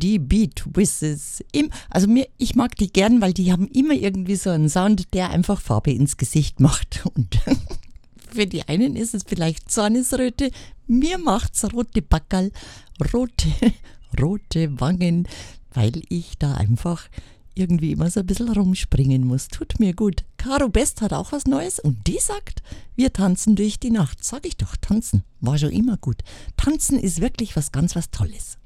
die Beat Wizards. Ich mag die gern, weil die haben immer irgendwie so einen Sound, der einfach Farbe ins Gesicht macht. Und für die einen ist es vielleicht Zornesröte, mir macht's rote Backerl, rote Wangen, weil ich da einfach irgendwie immer so ein bisschen rumspringen muss. Tut mir gut. Caro Best hat auch was Neues und die sagt, wir tanzen durch die Nacht. Sag ich doch, tanzen war schon immer gut. Tanzen ist wirklich was ganz was Tolles.